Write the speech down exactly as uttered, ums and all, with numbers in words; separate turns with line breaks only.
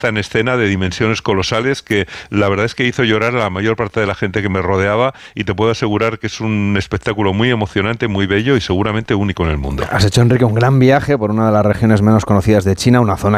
en escena de dimensiones colosales que la verdad es que hizo llorar a la mayor parte de la gente que me rodeaba, y te puedo asegurar que es un espectáculo muy emocionante, muy bello y seguramente único en el mundo.
Has hecho, Enrique, un gran viaje por una de las regiones menos conocidas de China, una zona